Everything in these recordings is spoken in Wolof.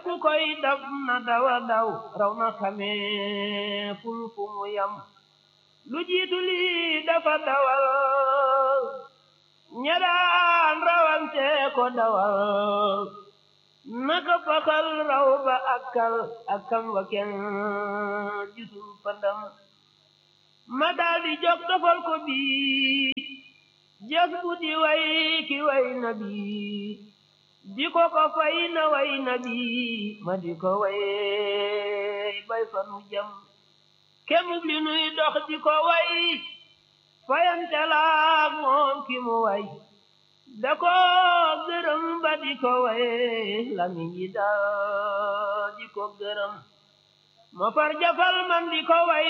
ku koy dab na dawa daw raw na xamee fu mu yam lu jiitu lii dafa dawal ña daan rawante ko dawal naka faxal raw ba akam wa kenn gisul pandam ma daldi jóg tofal ko bii jas bu di way ki way na bii di ko fay na way na bii ma di ko way bay fanu jam kemub li nuy dox di ko way fayante laak moom ki mu way da ko gërëm ba di ko way lamiñ yi daal di ko gërëm ma far jafal man di ko way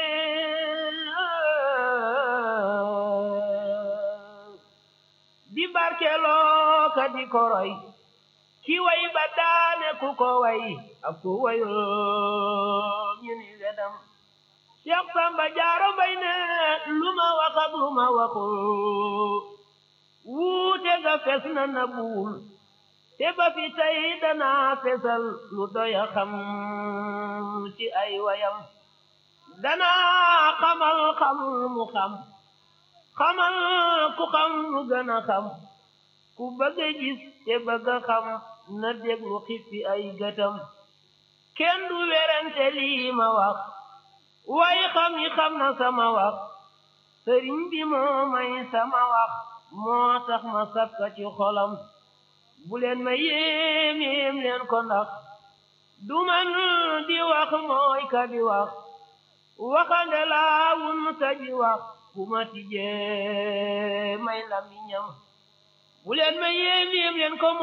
di barkeloo ka di ko roy ki way ba daane ku ko way ak ku wayul ñu ni wedam Cheikh Samba Jaara Mbay ne lu ma wax ak lu ma waxul wuute ga fes na nabuwul te ba fi tey danaa fesal lu doya xam ci ay wayam danaa xamal xam mu xam xamal ku xam mu gën a xam ku bëgg a gis te bëgg a xam na déglu xippi ay gëtam kenn du werante lii ma wax waaye xam yi xam na sama wax sëriñ bi moo may sama wax moo tax ma sakka ci xolam bu leen ma yéem leen ko ndax du man di wax mooy ka di wax waxande laa wun ta ji wax bu ma tijjee may lamiñam bu leen ma yéem leen ko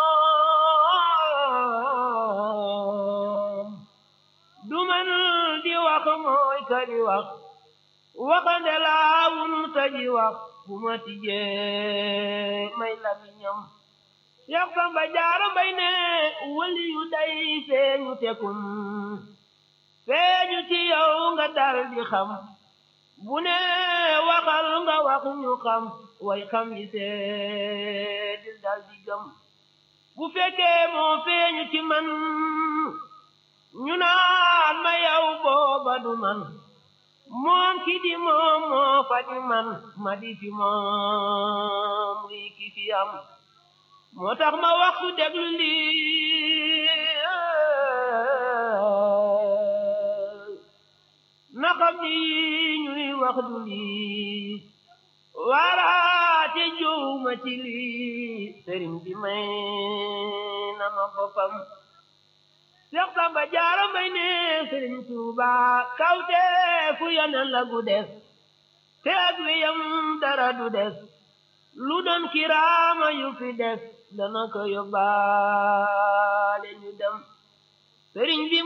moom du man di wax mooy ka di wax waxande laa wun ta ji wax bu ma tijjee may lamiñam Cheikh Samba Jaara Mbay ne wali yu day feeñu tekun feeñu ci yow nga dal di xam bu ne waxal nga wax ñu xam way xam yi seedil dal di gëm bu fekkee moo feeñu ci man ñu naan ma yow booba du man moom ki di moom moo fa di man ma di fi moom lii ki fi am moo tax ma waxtu déglu lii na xam ni ñuy wax du lii waaraate juuma ci lii sëriñ bi may na ma boppam Seex Samba Jaara Mbay ne sëriñ Tuuba kawte fu yonen la gu des te ak wiyam dara du des lu doon kiraama yu fi des dana ko yóbbaale ñu dem sëriñ bi